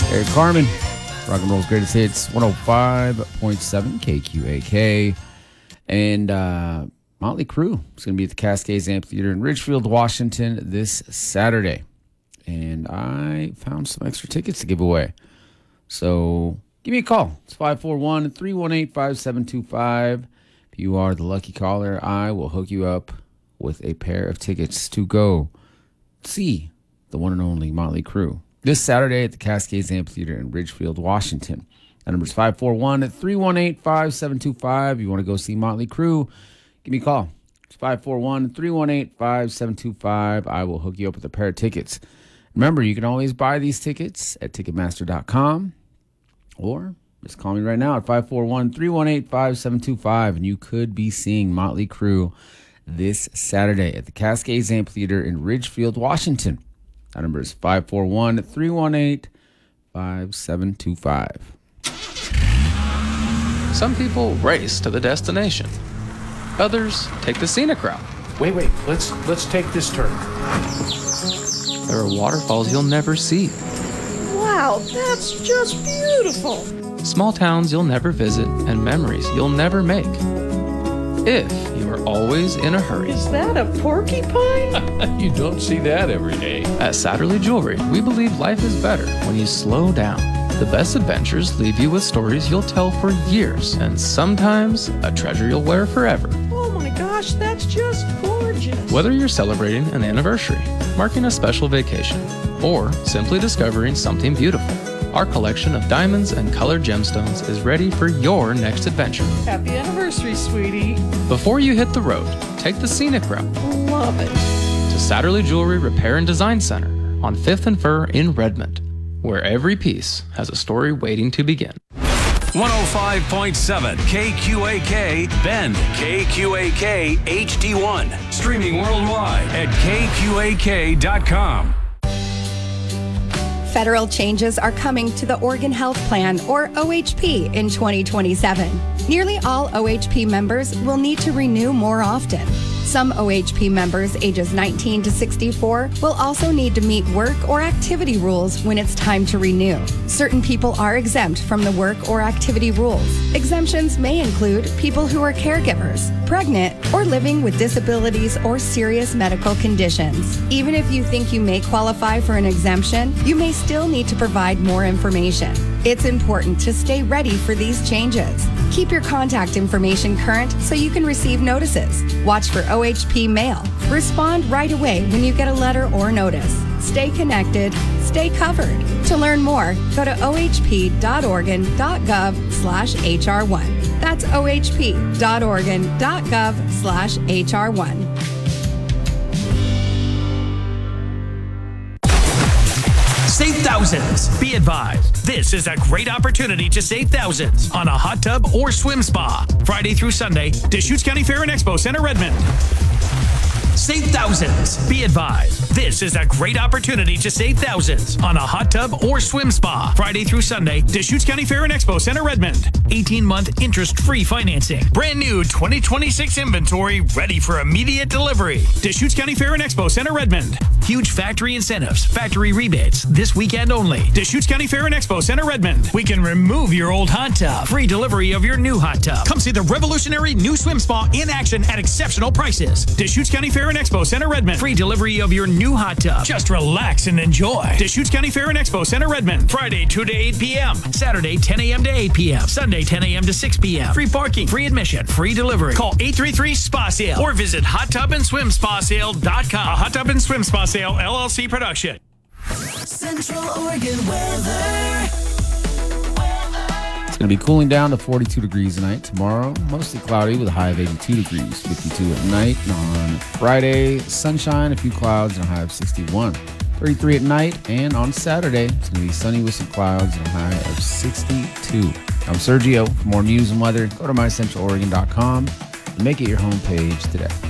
Eric Carmen, rock and roll's greatest hits, 105.7 KQAK. And Motley Crue is going to be at the Cascades Amphitheater in Ridgefield, Washington this Saturday. And I found some extra tickets to give away. So give me a call. It's 541-318-5725. If you are the lucky caller, I will hook you up with a pair of tickets to go see the one and only Motley Crue this Saturday at the Cascades Amphitheater in Ridgefield, Washington. That number is 541-318-5725. You want to go see Motley Crue, give me a call. It's 541-318-5725. I will hook you up with a pair of tickets. Remember, you can always buy these tickets at Ticketmaster.com or just call me right now at 541-318-5725, and you could be seeing Motley Crue this Saturday at the Cascades Amphitheater in Ridgefield, Washington. That number is 541-318-5725. Some people race to the destination. Others take the scenic route. Wait, let's take this turn. There are waterfalls you'll never see. Wow, that's just beautiful. Small towns you'll never visit and memories you'll never make. If you are always in a hurry. Is that a porcupine? You don't see that every day. At Satterley Jewelry, we believe life is better when you slow down. The best adventures leave you with stories you'll tell for years, and sometimes a treasure you'll wear forever. Oh my gosh, that's just gorgeous. Whether you're celebrating an anniversary, marking a special vacation, or simply discovering something beautiful, our collection of diamonds and colored gemstones is ready for your next adventure. Happy anniversary, sweetie. Before you hit the road, take the scenic route Love it. to Satterley Jewelry Repair and Design Center on 5th and Fir in Redmond, where every piece has a story waiting to begin. 105.7 KQAK Bend, KQAK HD1. Streaming worldwide at KQAK.com. Federal changes are coming to the Oregon Health Plan, or OHP, in 2027. Nearly all OHP members will need to renew more often. Some OHP members ages 19 to 64 will also need to meet work or activity rules when it's time to renew. Certain people are exempt from the work or activity rules. Exemptions may include people who are caregivers, pregnant, or living with disabilities or serious medical conditions. Even if you think you may qualify for an exemption, you may still need to provide more information. It's important to stay ready for these changes. Keep your contact information current so you can receive notices. Watch for OHP mail. Respond right away when you get a letter or notice. Stay connected, stay covered. To learn more, go to ohp.oregon.gov/HR1. That's ohp.oregon.gov/HR1. Save thousands. Be advised, this is a great opportunity to save thousands on a hot tub or swim spa. Friday through Sunday, Deschutes County Fair and Expo Center, Redmond. Save thousands. Be advised, this is a great opportunity to save thousands on a hot tub or swim spa. Friday through Sunday, Deschutes County Fair and Expo Center, Redmond. 18-month interest-free financing. Brand new 2026 inventory ready for immediate delivery. Deschutes County Fair and Expo Center, Redmond. Huge factory incentives, factory rebates, this weekend only. Deschutes County Fair and Expo Center, Redmond. We can remove your old hot tub. Free delivery of your new hot tub. Come see the revolutionary new swim spa in action at exceptional prices. Deschutes County Fair and Expo Center, Redmond. Free delivery of your new hot tub. Just relax and enjoy. Deschutes County Fair and Expo Center, Redmond. Friday 2 to 8 p.m. Saturday 10 a.m. to 8 p.m. Sunday 10 a.m. to 6 p.m. Free parking, free admission, free delivery. Call 833-SPA-SALE or visit HotTubAndSwimSpaSale.com. A Hot Tub and Swim Spa Sale LLC production. Central Oregon weather. It's going to be cooling down to 42 degrees tonight. Tomorrow, mostly cloudy with a high of 82 degrees, 52 at night. On Friday, sunshine, a few clouds, and a high of 61. 33 at night. And on Saturday, it's going to be sunny with some clouds and a high of 62. I'm Sergio. For more news and weather, go to mycentraloregon.com and make it your homepage today.